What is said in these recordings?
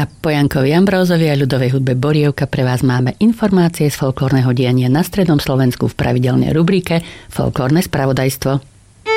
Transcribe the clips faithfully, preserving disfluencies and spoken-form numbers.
A po Jankovi Ambrózovi a ľudovej hudbe Borievka pre vás máme informácie z folklórneho diania na strednom Slovensku v pravidelnej rubrike Folklórne spravodajstvo.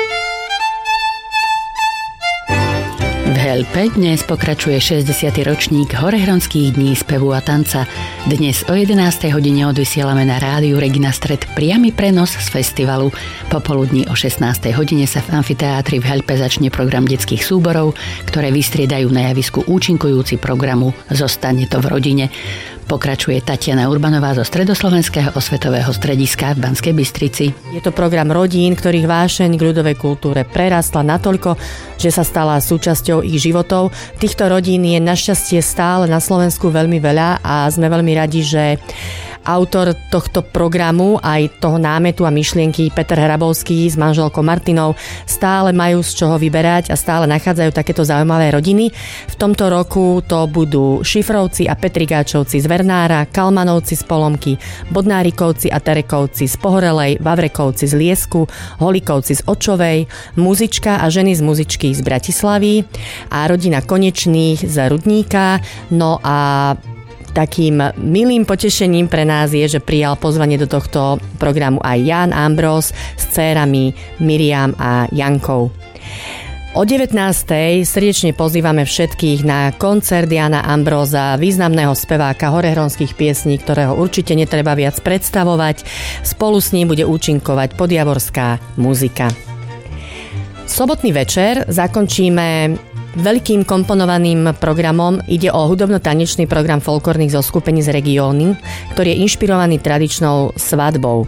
V Helpe dnes pokračuje šesťdesiaty ročník Horehronských dní spevu a tanca. Dnes o jedenástej hodine odvysielame na rádiu Regina Stred priamy prenos z festivalu. Popoludní o šestnástej hodine sa v amfiteátri v Helpe začne program detských súborov, ktoré vystriedajú na javisku účinkujúci programu Zostane to v rodine. Pokračuje Tatiana Urbanová zo Stredoslovenského osvetového strediska v Banskej Bystrici. Je to program rodín, ktorých vášeň k ľudovej kultúre prerastla natoľko, že sa stala súčasťou ich životov. Týchto rodín je našťastie stále na Slovensku veľmi veľa a sme veľmi radi, že autor tohto programu, aj toho námetu a myšlienky Peter Hrabovský s manželkou Martinou stále majú z čoho vyberať a stále nachádzajú takéto zaujímavé rodiny. V tomto roku to budú Šifrovci a Petrigáčovci z Vernára, Kalmanovci z Polomky, Bodnárikovci a Terekovci z Pohorelej, Vavrekovci z Liesku, Holikovci z Očovej, Muzička a ženy z Muzičky z Bratislavy a rodina Konečných z Rudníka. No a takým milým potešením pre nás je, že prijal pozvanie do tohto programu aj Ján Ambróz s dcérami Miriam a Jankou. O devätnástej srdečne pozývame všetkých na koncert Jána Ambróza, významného speváka horehronských piesní, ktorého určite netreba viac predstavovať. Spolu s ním bude účinkovať podjavorská muzika. Sobotný večer zakončíme veľkým komponovaným programom. Ide o hudobno-tanečný program folklórnych zoskupení z regiónu, ktorý je inšpirovaný tradičnou svadbou.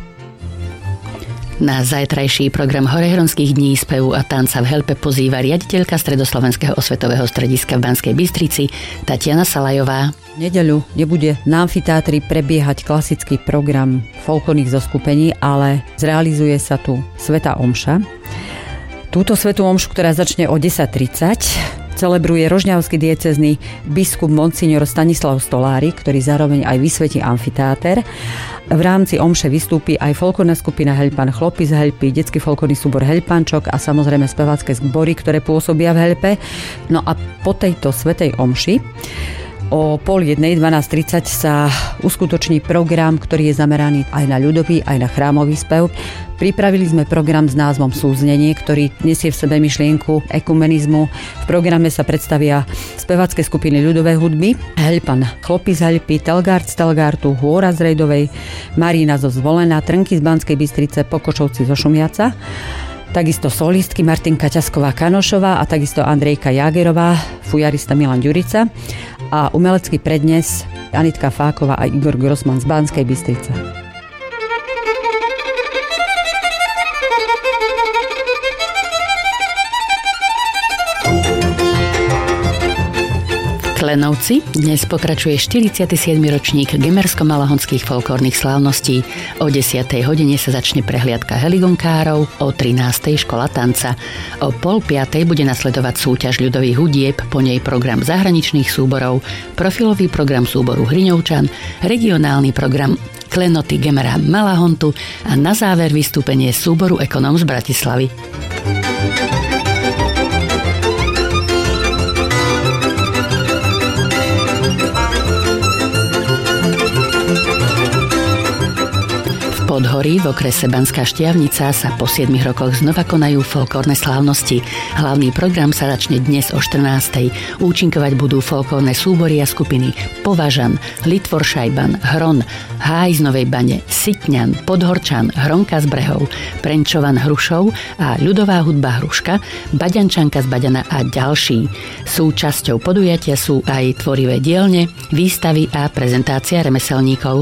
Na zajtrajší program Horehronských dní spevu a tanca v Helpe pozýva riaditeľka Stredoslovenského osvetového strediska v Banskej Bystrici Tatiana Salajová. V nedeľu nebude na amfiteátri prebiehať klasický program folklórnych zoskupení, ale zrealizuje sa tu svätá omša. Túto svätú omšu, ktorá začne o desať tridsať, celebruje rožňavský diecézny biskup monsignor Stanislav Stolárik, ktorý zároveň aj vysvetí amfiteáter. V rámci omše vystúpi aj folklórna skupina Heľpan Chlopy z Heľpy, detský folklórny súbor Heľpančok a samozrejme spevácké zbory, ktoré pôsobia v Helpe. No a po tejto svätej omši o pol jednej, dvanásť tridsať sa uskutoční program, ktorý je zameraný aj na ľudový, aj na chrámový spev. Pripravili sme program s názvom Súznenie, ktorý nesie v sebe myšlienku ekumenizmu. V programe sa predstavia spevácké skupiny ľudovej hudby, Heľpan Chlopy z Heľpy, Telgard z Telgartu, Hôra z Rejdovej, Marína zo Zvolena, Trnky z Banskej Bystrice, Pokočovci zo Šumiaca. Takisto solistky Martinka Ťasková-Kanošová a takisto Andrejka Jágerová, fujarista Milan Ďurica a umelecký prednes Anitka Fáková a Igor Grossman z Banskej Bystrice. Klenovci dnes pokračuje štyridsiaty siedmy ročník Gemersko-Malahonských folklórnych slávností. O desiatej hodine sa začne prehliadka heligonkárov, o trinástej škola tanca. O pol piatej bude nasledovať súťaž ľudových hudieb, po nej program zahraničných súborov, profilový program súboru Hriňovčan, regionálny program Klenoty Gemera Malahontu a na záver vystúpenie súboru Ekonóm z Bratislavy. Podhorí v okrese Banská Štiavnica sa po siedmich rokoch znova konajú folklórne slávnosti. Hlavný program sa začne dnes o štrnástej. Účinkovať budú folklórne súbory a skupiny Považan, Litvor Šajban, Hron, Háj z Novej Bane, Sitňan, Podhorčan, Hronka z Brehov, Prenčovan Hrušov a ľudová hudba Hruška, Baďančanka z Baďana a ďalší. Súčasťou podujatia sú aj tvorivé dielne, výstavy a prezentácia remeselníkov.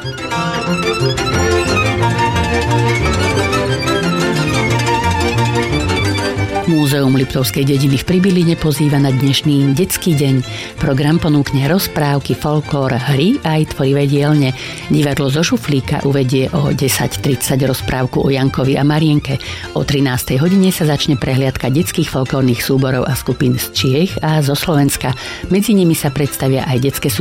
Múzeum Liptovskej dediny v Pribiline pozýva na dnešný detský deň. Program ponúkne rozprávky, folklór, hry aj tvorivé dielne. Divadlo zo Šuflíka uvedie o desať tridsať rozprávku o Jankovi a Marienke. O trinástej hodine sa začne prehliadka detských folklórnych súborov a skupín z Čiech a zo Slovenska. Medzi nimi sa predstavia aj detské